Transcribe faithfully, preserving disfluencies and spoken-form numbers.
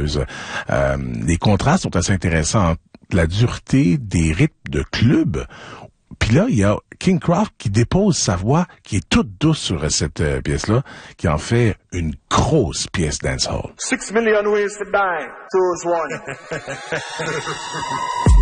danseuse. Euh, les contrastes sont assez intéressants entre la dureté des rythmes de club. Puis là, il y a King Croft qui dépose sa voix, qui est toute douce sur cette euh, pièce-là, qui en fait une grosse pièce dancehall. Six million ways to die. Choose one.